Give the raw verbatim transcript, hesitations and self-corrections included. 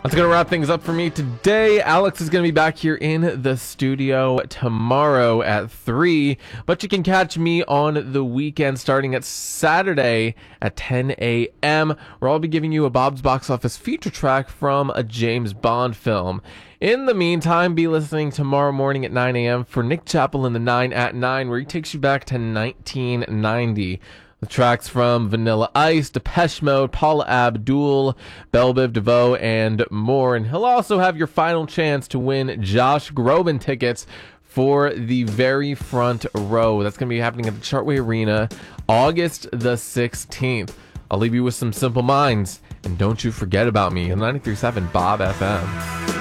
That's going to wrap things up for me today. Alex is going to be back here in the studio tomorrow at three, but you can catch me on the weekend starting at Saturday at ten a.m., where I'll be giving you a Bob's Box Office feature track from a James Bond film. In the meantime, be listening tomorrow morning at nine a.m. for Nick Chappell in the nine at nine, where he takes you back to nineteen ninety. The tracks from Vanilla Ice, Depeche Mode, Paula Abdul, Belle Biv DeVoe, and more. And he'll also have your final chance to win Josh Groban tickets for the very front row. That's going to be happening at the Chartway Arena August the sixteenth. I'll leave you with some Simple Minds, and don't you forget about me on ninety-three point seven Bob F M.